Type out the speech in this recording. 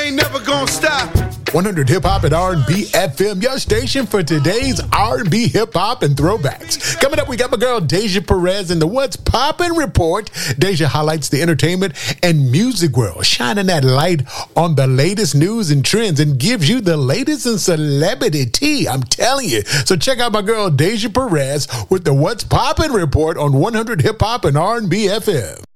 ain't never gonna stop. 100 Hip Hop and R&B FM, your station for today's R&B, hip hop, and throwbacks. Coming up, we got my girl Deja Perez in the What's Poppin' Report. Deja highlights the entertainment and music world, shining that light on the latest news and trends, and gives you the latest in celebrity tea. I'm telling you. So check out my girl Deja Perez with the What's Poppin' Report on 100 Hip Hop and R&B FM.